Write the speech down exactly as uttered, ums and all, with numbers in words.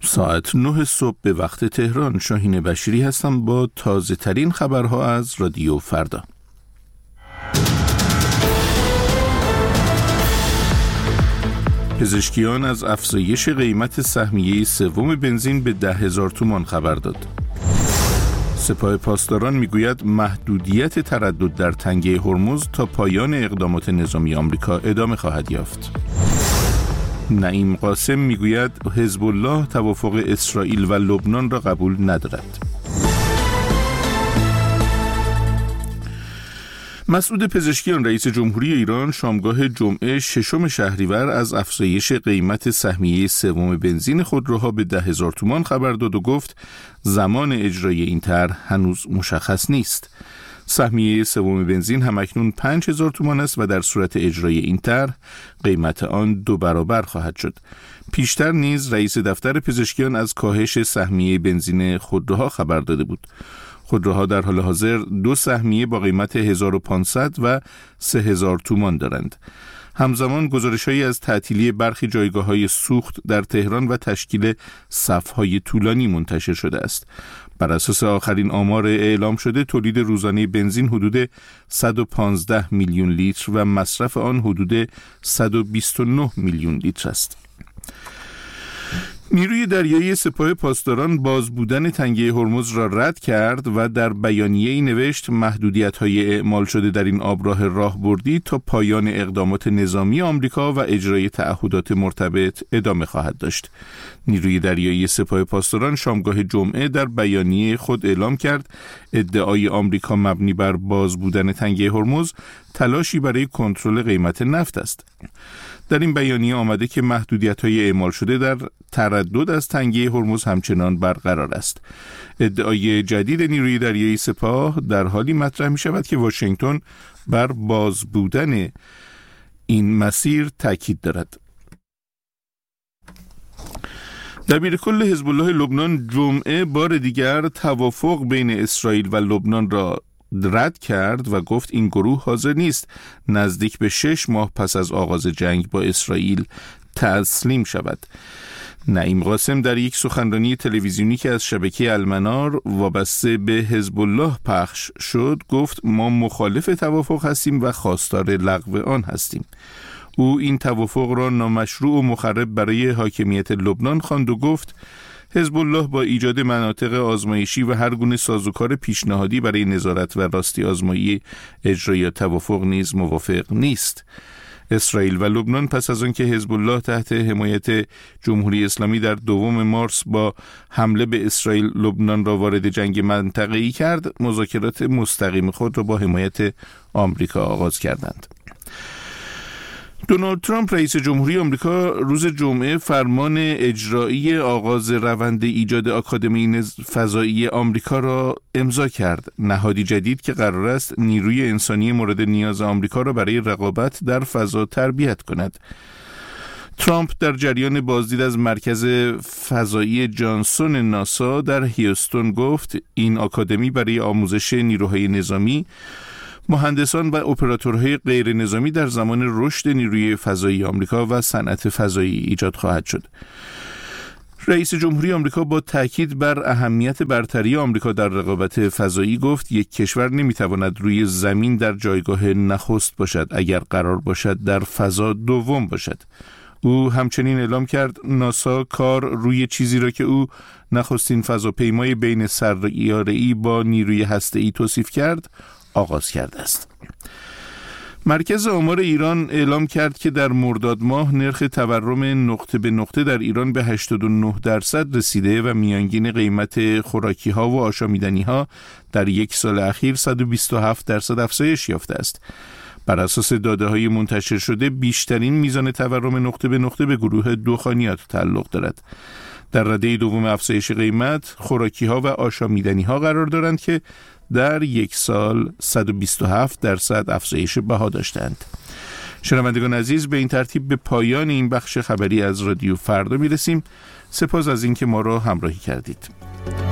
ساعت نه صبح به وقت تهران. شاهین بشیری هستم با تازه ترین خبرها از رادیو فردا. پزشکیان از افزایش قیمت سهمیه سوم بنزین به ده هزار تومان خبر داد. سپاه پاسداران میگوید محدودیت تردد در تنگه هرمز تا پایان اقدامات نظامی آمریکا ادامه خواهد یافت. نعیم قاسم میگوید حزب الله توافق اسرائیل و لبنان را قبول ندارد. مسعود پزشکیان رئیس جمهوری ایران شامگاه جمعه ششم شهریور از افزایش قیمت سهمیه سوم بنزین خودروها به ده هزار تومان خبر داد و گفت زمان اجرای این طرح هنوز مشخص نیست. سهمیه سوم بنزین همکنون پنج هزار تومان است و در صورت اجرای این طرح قیمت آن دو برابر خواهد شد. پیشتر نیز رئیس دفتر پزشکیان از کاهش سهمیه بنزین خودروها خبر داده بود. خودروها در حال حاضر دو سهمیه با قیمت هزار و پانصد و سه هزار تومان دارند. همزمان گزارش‌هایی از تعطیلی برخی جایگاه‌های سوخت در تهران و تشکیل صف‌های طولانی منتشر شده است. بر اساس آخرین آمار اعلام شده تولید روزانه بنزین حدود صد و پانزده میلیون لیتر و مصرف آن حدود صد و بیست و نه میلیون لیتر است. نیروی دریایی سپاه پاسداران باز بودن تنگه هرمز را رد کرد و در بیانیه‌ای نوشت محدودیت‌های اعمال شده در این آبراه راهبردی تا پایان اقدامات نظامی آمریکا و اجرای تعهدات مرتبط ادامه خواهد داشت. نیروی دریایی سپاه پاسداران شامگاه جمعه در بیانیه خود اعلام کرد ادعای آمریکا مبنی بر باز بودن تنگه هرمز تلاشی برای کنترل قیمت نفت است. در این بیانیه آمده که محدودیت‌های اعمال شده در تردد از تنگه هرمز همچنان برقرار است. ادعای جدید نیروی دریایی سپاه در حالی مطرح می شود که واشنگتن بر باز بودن این مسیر تاکید دارد. دبیرکل حزب الله لبنان جمعه بار دیگر توافق بین اسرائیل و لبنان را رد کرد و گفت این گروه حاضر نیست نزدیک به شش ماه پس از آغاز جنگ با اسرائیل تسلیم شود. نعیم قاسم در یک سخنرانی تلویزیونی که از شبکه المنار وابسته به حزب الله پخش شد گفت ما مخالف توافق هستیم و خواستار لغو آن هستیم. او این توافق را نامشروع و مخرب برای حاکمیت لبنان خواند و گفت حزب الله با ایجاد مناطق آزمایشی و هر گونه سازوکار پیشنهادی برای نظارت و راستی آزمایی اجرای توافق نیز موافق نیست. اسرائیل و لبنان پس از آنکه حزب الله تحت حمایت جمهوری اسلامی در دوم مارس با حمله به اسرائیل لبنان را وارد جنگ منطقه‌ای کرد، مذاکرات مستقیم خود را با حمایت آمریکا آغاز کردند. دونالد ترامپ رئیس جمهوری آمریکا روز جمعه فرمان اجرایی آغاز روند ایجاد آکادمی فضایی آمریکا را امضا کرد. نهادی جدید که قرار است نیروی انسانی مورد نیاز آمریکا را برای رقابت در فضا تربیت کند. ترامپ در جریان بازدید از مرکز فضایی جانسون ناسا در هیوستون گفت این آکادمی برای آموزش نیروهای نظامی، مهندسان و اپراتورهای غیر نظامی در زمان رشد نیروی فضایی آمریکا و صنعت فضایی ایجاد خواهد شد. رئیس جمهوری آمریکا با تاکید بر اهمیت برتری آمریکا در رقابت فضایی گفت یک کشور نمیتواند روی زمین در جایگاه نخست باشد اگر قرار باشد در فضا دوم باشد. او همچنین اعلام کرد ناسا کار روی چیزی را که او نخستین فضاپیمای بین سرسیاره‌ای با نیروی هسته‌ای توصیف کرد آغاز کرده است. مرکز آمار ایران اعلام کرد که در مرداد ماه نرخ تورم نقطه به نقطه در ایران به هشتاد و نه درصد رسیده و میانگین قیمت خوراکی ها و آشامیدنی ها در یک سال اخیر صد و بیست و هفت درصد افزایش یافته است. بر اساس داده های منتشر شده بیشترین میزان تورم نقطه به نقطه به گروه دخانیات تعلق دارد. در رده دوم افزایش قیمت خوراکی ها و آشامیدنی ها قرار دارند که در یک سال صد و بیست و هفت درصد افزایش بها داشتند. شنوندگان عزیز، به این ترتیب به پایان این بخش خبری از رادیو فردا میرسیم. سپاس از اینکه ما را همراهی کردید.